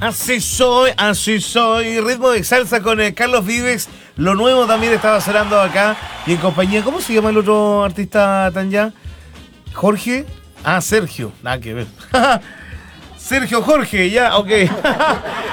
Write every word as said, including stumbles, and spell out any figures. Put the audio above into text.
Así soy, así soy. Ritmo de salsa con eh, Carlos Vives. Lo nuevo también estaba sonando acá. Y en compañía, ¿cómo se llama el otro artista tan ya? ¿Jorge? Ah, Sergio. Nada que ver. Sergio Jorge, ya, ok.